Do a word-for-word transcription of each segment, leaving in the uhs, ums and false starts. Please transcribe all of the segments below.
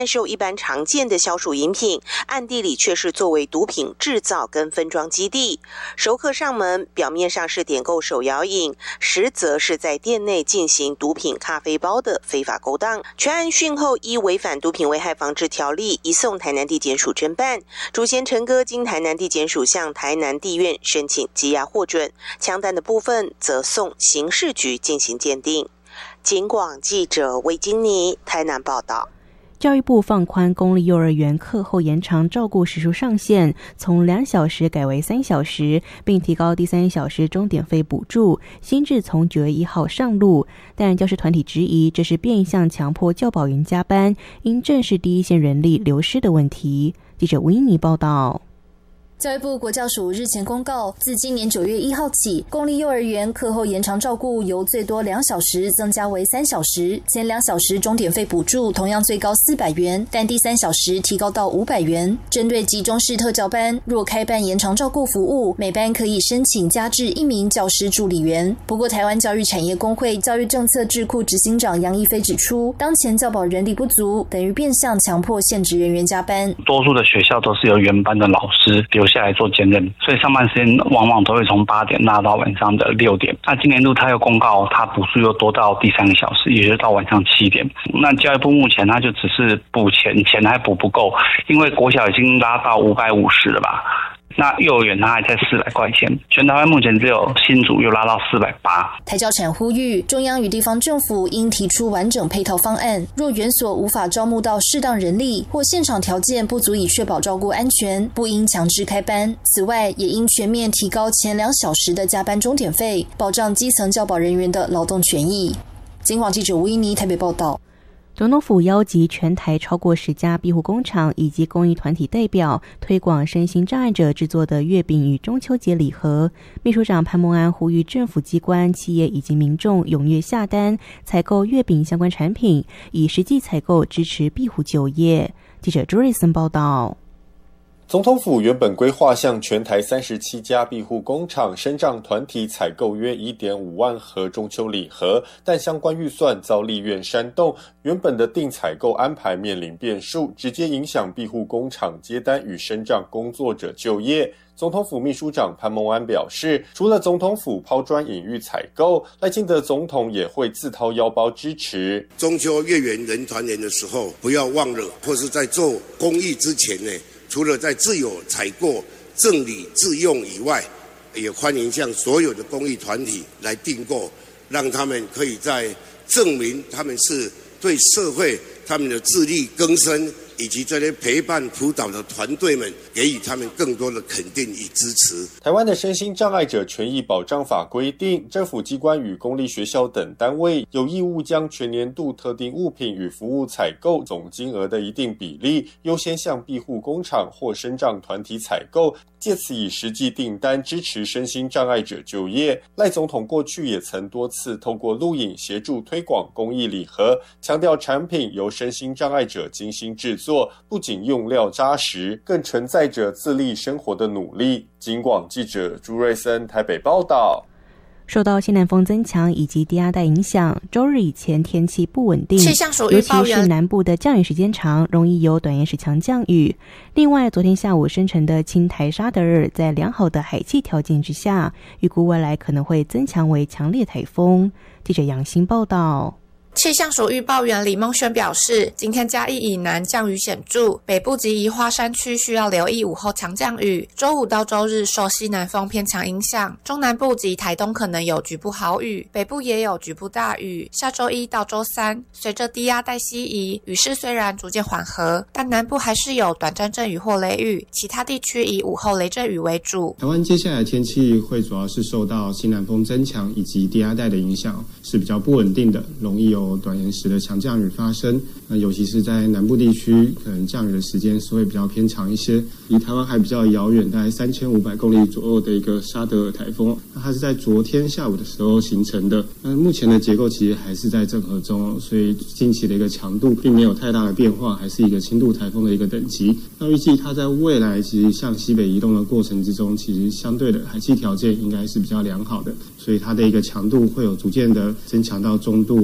贩售一般常见的消暑饮品，暗地里却是作为毒品制造跟分装基地。熟客上门，表面上是点购手摇饮，实则是在店内进行毒品咖啡包的非法勾当。全案讯后，依违反毒品危害防治条例，移送台南地检署侦办。主嫌陈哥经台南地检署向台南地院申请羁押获准，枪弹的部分则送刑事局进行鉴定。警广记者魏金妮台南报道。 教育部放宽公立幼儿园课后延长照顾时数上限，从两小时改为三小时，并提高第三小时钟点费补助，新制从九月一号上路。但教师团体质疑这是变相强迫教保员加班，应正视第一线人力流失的问题。记者维尼报道。 教育部国教署日前公告，自今年九月一号起，公立幼儿园课后延长照顾由最多两小时增加为三小时，前两小时钟点费补助同样最高四百元，但第三小时提高到五百元。针对集中式特教班，若开办延长照顾服务，每班可以申请加至一名教师助理员。不过，台湾教育产业工会教育政策智库执行长杨一飞指出，当前教保人力不足，等于变相强迫现职人员加班。 多数的学校都是由原班的老师留下来做兼任，所以上班时间往往都会从八点拉到晚上的六点。那今年度他又公告，他补助又多到第三个小时，也就是到晚上七点。那教育部目前他就只是补钱，钱还补不够，因为国小已经拉到五百五十了吧。那幼儿园它还在四百块钱，全台湾目前只有新竹又拉到四百八。 台教产呼吁中央与地方政府应提出完整配套方案，若园所无法招募到适当人力，或现场条件不足以确保照顾安全，不应强制开班。此外，也应全面提高前两小时的加班钟点费，保障基层教保人员的劳动权益。警广记者吴依妮台北报道。 总统府邀集全台超过十家庇护工厂以及公益团体代表，推广身心障碍者制作的月饼与中秋节礼盒。秘书长潘孟安呼吁政府机关、企业以及民众踊跃下单采购月饼相关产品，以实际采购支持庇护就业。记者朱瑞森报道。 总统府原本规划向全台三十七家庇护工厂、身障团体采购约 一点五万盒中秋礼盒，但相关预算遭立院煽动，原本的定采购安排面临变数，直接影响庇护工厂接单与身障工作者就业。总统府秘书长潘孟安表示，除了总统府抛砖引玉采购，赖清德总统也会自掏腰包支持。 中秋月圆人团圆的时候，不要忘了，或是在做公益之前呢，除了在自有采购、赠礼自用以外，也欢迎向所有的公益团体来订购，让他们可以在证明他们是对社会他们的自力更生，以及这些陪伴辅导的团队们，给予他们更多的肯定与支持。 台湾的身心障碍者权益保障法规定，政府机关与公立学校等单位有义务将全年度特定物品与服务采购总金额的一定比例，优先向庇护工厂或身障团体采购，借此以实际订单支持身心障碍者就业。赖总统过去也曾多次透过录影协助推广公益礼盒，强调产品由身心障碍者精心制作，不仅用料扎实，更承载着自立生活的努力。警广记者朱瑞森台北报道。 受到西南风增强以及低压带影响，周日以前天气不稳定， 气象署预报尤其是南部的降雨时间长，容易有短延时强降雨。另外，昨天下午生成的轻台沙德尔在良好的海气条件之下，预估未来可能会增强为强烈台风。记者杨欣报道。 气象署预报员李梦轩表示，今天嘉义以南降雨显著，北部及宜花山区需要留意午后强降雨。周五到周日受西南风偏强影响，中南部及台东可能有局部豪雨，北部也有局部大雨。下周一到周三，随着低压带西移，雨势虽然逐渐缓和，但南部还是有短暂阵雨或雷雨，其他地区以午后雷阵雨为主。 台湾接下来天气会主要是受到西南风增强以及低压带的影响，是比较不稳定的，容易有短延时的强降雨发生。那尤其是在南部地区，可能降雨的时间是会比较偏长一些。离台湾还比较遥远，大概三千五百公里左右的一个沙德尔台风，那它是在昨天下午的时候形成的。那目前的结构其实还是在整合中，所以近期的一个强度并没有太大的变化，还是一个轻度台风的一个等级。那预计它在未来其实向西北移动的过程之中，其实相对的海气条件应该是比较良好的，所以它的一个强度会有逐渐的增强到中度或是强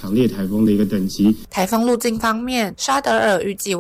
强烈台风的一个等级。 台风路径方面，沙德尔预计